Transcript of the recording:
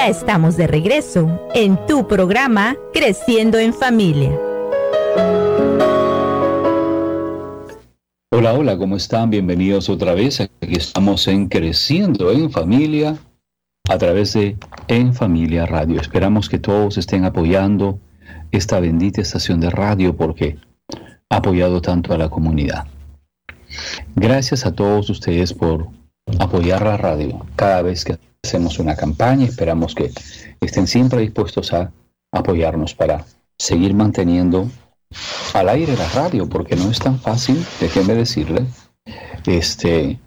Ya estamos de regreso en tu programa Creciendo en Familia. Hola, hola, ¿cómo están? Bienvenidos otra vez. Aquí estamos en Creciendo en Familia a través de En Familia Radio. Esperamos que todos estén apoyando esta bendita estación de radio porque ha apoyado tanto a la comunidad. Gracias a todos ustedes por apoyar la radio. Cada vez que hacemos una campaña, esperamos que estén siempre dispuestos a apoyarnos para seguir manteniendo al aire la radio, porque no es tan fácil, déjenme decirle,